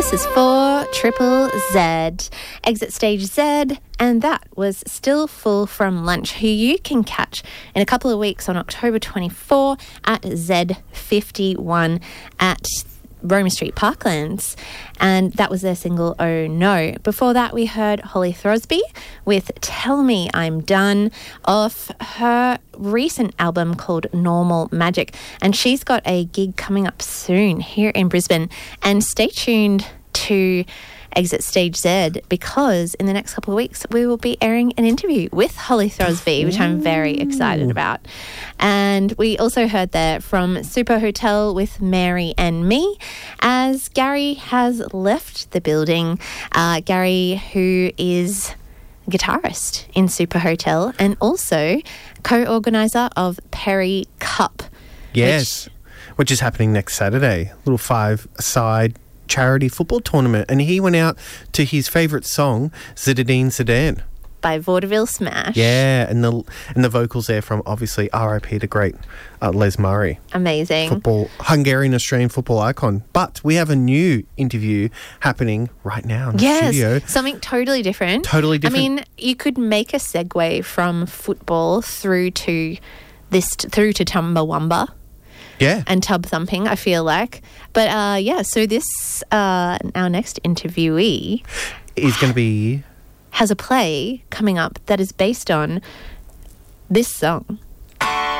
This is for Triple Z, Exit Stage Z, and that was Still Full from Lunch, who you can catch in a couple of weeks on October 24 at Z51 at Roma Street Parklands, and that was their single Oh No. Before that we heard Holly Throsby with Tell Me I'm Done off her recent album called Normal Magic, and she's got a gig coming up soon here in Brisbane, and stay tuned to Exit Stage Z because in the next couple of weeks we will be airing an interview with Holly Throsby, which I'm very excited about. And we also heard there from Super Hotel with Mary and Me, as Gary has left the building. Gary, who is guitarist in Super Hotel and also co-organiser of Perry Cup. Yes, which is happening next Saturday. Little five-a-side charity football tournament, and he went out to his favourite song, Zidane Zidane, by Vaudeville Smash. Yeah, and the vocals there from obviously R.I.P. the great Les Murray. Amazing. Hungarian Australian football icon. But we have a new interview happening right now in the studio. Something totally different. Totally different. I mean, you could make a segue from football through to Chumbawamba. Yeah. And tub thumping, I feel like. But, so this, our next interviewee is going to be... has a play coming up that is based on this song.